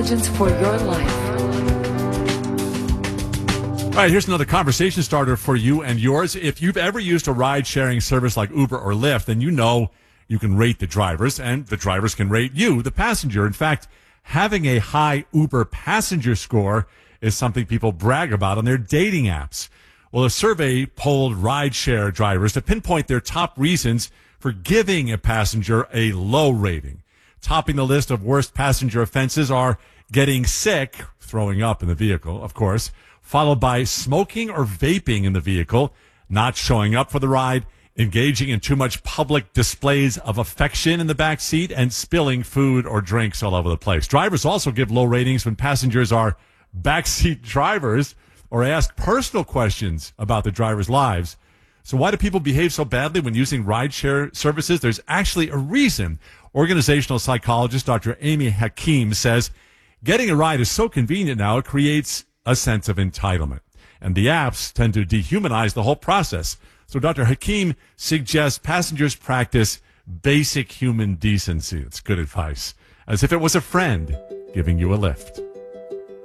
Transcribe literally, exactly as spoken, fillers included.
For your life. All right, here's another conversation starter for you and yours. If you've ever used a ride-sharing service like Uber or Lyft, then you know you can rate the drivers, and the drivers can rate you, the passenger. In fact, having a high Uber passenger score is something people brag about on their dating apps. Well, a survey polled ride-share drivers to pinpoint their top reasons for giving a passenger a low rating. Topping the list of worst passenger offenses are getting sick, throwing up in the vehicle, of course, followed by smoking or vaping in the vehicle, not showing up for the ride, engaging in too much public displays of affection in the back seat, and spilling food or drinks all over the place. Drivers also give low ratings when passengers are backseat drivers or ask personal questions about the drivers' lives. So why do people behave so badly when using rideshare services? There's actually a reason. Organizational psychologist Doctor Amy Hakim says getting a ride is so convenient now, it creates a sense of entitlement. And the apps tend to dehumanize the whole process. So Doctor Hakim suggests passengers practice basic human decency. It's good advice. As if it was a friend giving you a lift.